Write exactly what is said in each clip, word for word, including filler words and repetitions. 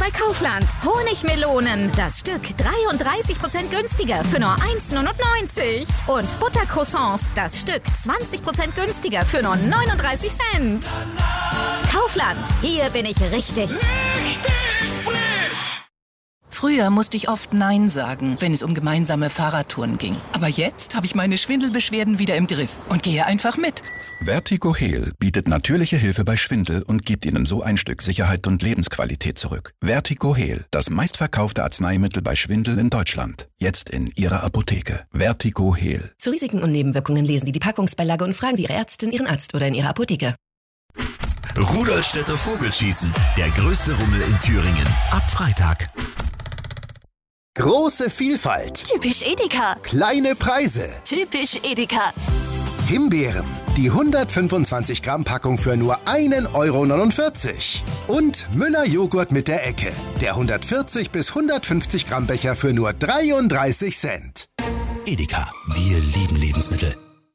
bei Kaufland. Honigmelonen, das Stück dreiunddreißig Prozent günstiger für nur eins Komma neunundneunzig. Und Buttercroissants, das Stück zwanzig Prozent günstiger für nur neununddreißig Cent. Kaufland, hier bin ich richtig. Richtig frisch! Früher musste ich oft Nein sagen, wenn es um gemeinsame Fahrradtouren ging. Aber jetzt habe ich meine Schwindelbeschwerden wieder im Griff und gehe einfach mit. Vertigo Heal bietet natürliche Hilfe bei Schwindel und gibt Ihnen so ein Stück Sicherheit und Lebensqualität zurück. Vertigo Heal, das meistverkaufte Arzneimittel bei Schwindel in Deutschland. Jetzt in Ihrer Apotheke. Vertigo Heal. Zu Risiken und Nebenwirkungen lesen Sie die Packungsbeilage und fragen Sie Ihre Ärztin, Ihren Arzt oder in Ihrer Apotheke. Rudolstädter Vogelschießen, der größte Rummel in Thüringen. Ab Freitag. Große Vielfalt. Typisch Edeka. Kleine Preise. Typisch Edeka. Himbeeren. Die hundertfünfundzwanzig Gramm Packung für nur ein Euro neunundvierzig. Und Müller Joghurt mit der Ecke. Der hundertvierzig bis hundertfünfzig Gramm Becher für nur dreiunddreißig Cent. Edeka, wir lieben Lebensmittel.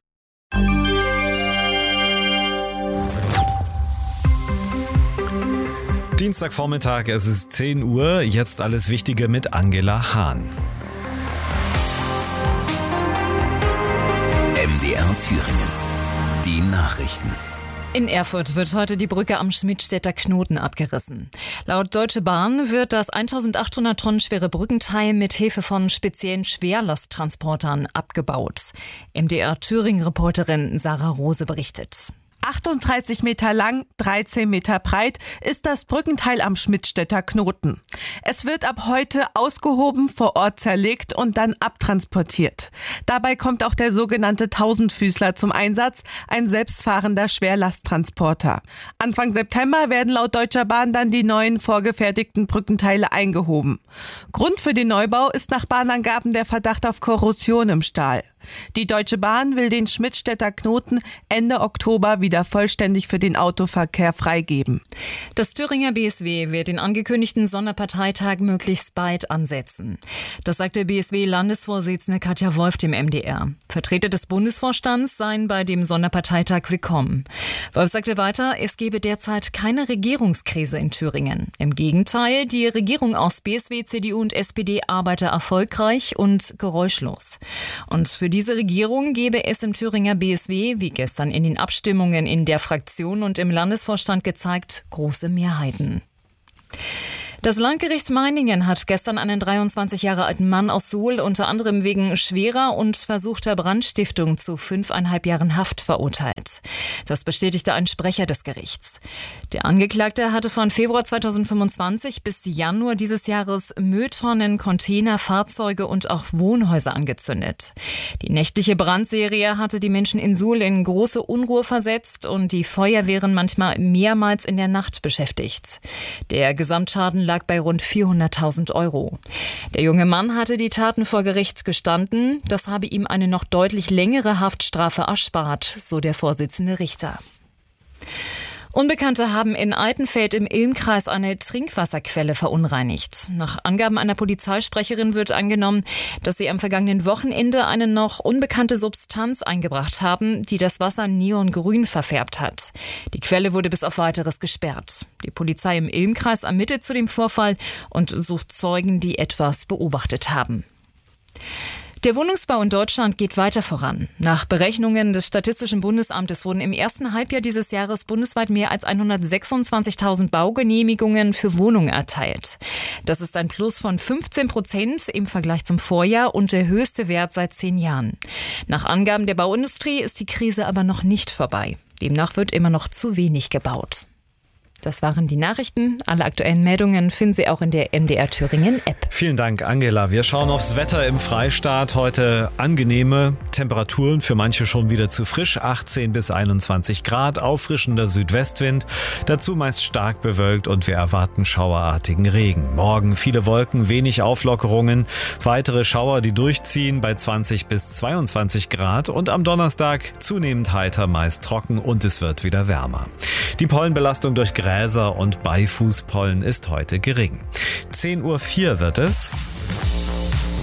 Dienstagvormittag, es ist zehn Uhr, jetzt alles Wichtige mit Angela Hahn. M D R Thüringen. Die Nachrichten. In Erfurt wird heute die Brücke am Schmidtstädter Knoten abgerissen. Laut Deutsche Bahn wird das eintausendachthundert Tonnen schwere Brückenteil mit Hilfe von speziellen Schwerlasttransportern abgebaut. M D R Thüringen-Reporterin Sarah Rose berichtet. achtunddreißig Meter lang, dreizehn Meter breit ist das Brückenteil am Schmidtstädter Knoten. Es wird ab heute ausgehoben, vor Ort zerlegt und dann abtransportiert. Dabei kommt auch der sogenannte Tausendfüßler zum Einsatz, ein selbstfahrender Schwerlasttransporter. Anfang September werden laut Deutscher Bahn dann die neuen vorgefertigten Brückenteile eingehoben. Grund für den Neubau ist nach Bahnangaben der Verdacht auf Korrosion im Stahl. Die Deutsche Bahn will den Schmidtstädter Knoten Ende Oktober wieder vollständig für den Autoverkehr freigeben. Das Thüringer B S W wird den angekündigten Sonderparteitag möglichst bald ansetzen. Das sagte B S W-Landesvorsitzende Katja Wolf dem M D R. Vertreter des Bundesvorstands seien bei dem Sonderparteitag willkommen. Wolf sagte weiter, es gebe derzeit keine Regierungskrise in Thüringen. Im Gegenteil, die Regierung aus B S W, C D U und S P D arbeite erfolgreich und geräuschlos. Und für diese Regierung gebe es im Thüringer B S W, wie gestern in den Abstimmungen in der Fraktion und im Landesvorstand gezeigt, große Mehrheiten. Das Landgericht Meiningen hat gestern einen dreiundzwanzig Jahre alten Mann aus Suhl unter anderem wegen schwerer und versuchter Brandstiftung zu fünfeinhalb Jahren Haft verurteilt. Das bestätigte ein Sprecher des Gerichts. Der Angeklagte hatte von Februar zweitausendfünfundzwanzig bis Januar dieses Jahres Mülltonnen, Container, Fahrzeuge und auch Wohnhäuser angezündet. Die nächtliche Brandserie hatte die Menschen in Suhl in große Unruhe versetzt und die Feuerwehren manchmal mehrmals in der Nacht beschäftigt. Der Gesamtschaden lag bei rund vierhunderttausend Euro. Der junge Mann hatte die Taten vor Gericht gestanden. Das habe ihm eine noch deutlich längere Haftstrafe erspart, so der Vorsitzende Richter. Unbekannte haben in Altenfeld im Ilmkreis eine Trinkwasserquelle verunreinigt. Nach Angaben einer Polizeisprecherin wird angenommen, dass sie am vergangenen Wochenende eine noch unbekannte Substanz eingebracht haben, die das Wasser neongrün verfärbt hat. Die Quelle wurde bis auf Weiteres gesperrt. Die Polizei im Ilmkreis ermittelt zu dem Vorfall und sucht Zeugen, die etwas beobachtet haben. Der Wohnungsbau in Deutschland geht weiter voran. Nach Berechnungen des Statistischen Bundesamtes wurden im ersten Halbjahr dieses Jahres bundesweit mehr als hundertsechsundzwanzigtausend Baugenehmigungen für Wohnungen erteilt. Das ist ein Plus von fünfzehn Prozent im Vergleich zum Vorjahr und der höchste Wert seit zehn Jahren. Nach Angaben der Bauindustrie ist die Krise aber noch nicht vorbei. Demnach wird immer noch zu wenig gebaut. Das waren die Nachrichten. Alle aktuellen Meldungen finden Sie auch in der M D R Thüringen App. Vielen Dank, Angela. Wir schauen aufs Wetter im Freistaat. Heute angenehme Temperaturen, für manche schon wieder zu frisch. achtzehn bis einundzwanzig Grad, auffrischender Südwestwind. Dazu meist stark bewölkt und wir erwarten schauerartigen Regen. Morgen viele Wolken, wenig Auflockerungen. Weitere Schauer, die durchziehen bei zwanzig bis zweiundzwanzig Grad. Und am Donnerstag zunehmend heiter, meist trocken und es wird wieder wärmer. Die Pollenbelastung durch Gräser und Beifußpollen ist heute gering. zehn Uhr vier wird es.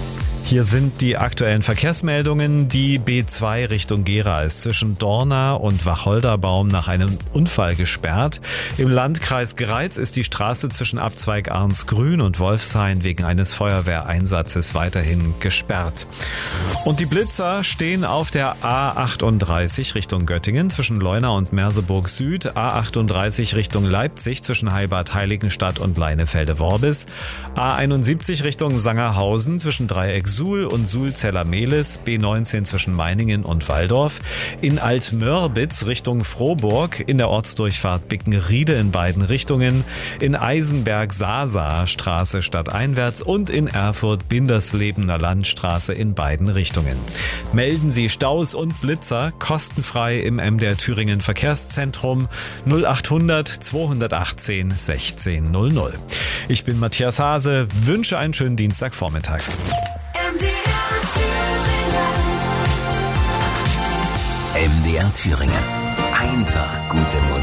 Hier sind die aktuellen Verkehrsmeldungen. Die B zwei Richtung Gera ist zwischen Dorna und Wacholderbaum nach einem Unfall gesperrt. Im Landkreis Greiz ist die Straße zwischen Abzweig Arnsgrün und Wolfshain wegen eines Feuerwehreinsatzes weiterhin gesperrt. Und die Blitzer stehen auf der A achtunddreißig Richtung Göttingen zwischen Leuna und Merseburg Süd, A achtunddreißig Richtung Leipzig zwischen Heilbad Heiligenstadt und Leinefelde-Worbis, A einundsiebzig Richtung Sangerhausen zwischen Dreieck Suhl und Suhl-Zeller-Mehlis, B neunzehn zwischen Meiningen und Walldorf, in Altmörbitz Richtung Frohburg, in der Ortsdurchfahrt Bickenriede in beiden Richtungen, in Eisenberg-Sasa Straße stadteinwärts und in Erfurt Binderslebener Landstraße in beiden Richtungen. Melden Sie Staus und Blitzer kostenfrei im M D R Thüringen Verkehrszentrum null achthundert zweihundertachtzehn sechzehn null null. Ich bin Matthias Hase, wünsche einen schönen Dienstagvormittag. M D R Thüringen. M D R Thüringen. Einfach gute Musik.